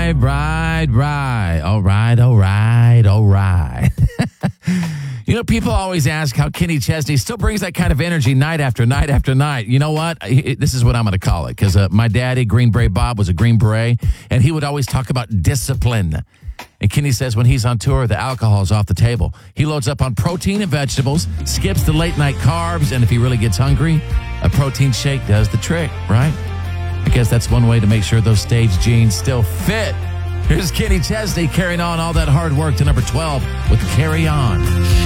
Right. All right. You know, people always ask how Kenny Chesney still brings that kind of energy night after night after night. You know what? This is what I'm going to call it, because my daddy, Green Beret Bob, was a Green Beret, and he would always talk about discipline. And Kenny says when he's on tour, the alcohol's off the table. He loads up on protein and vegetables, skips the late-night carbs, and if he really gets hungry, a protein shake does the trick, right? I guess that's one way to make sure those stage jeans still fit. Here's Kenny Chesney carrying on all that hard work to number 12 with Carry On.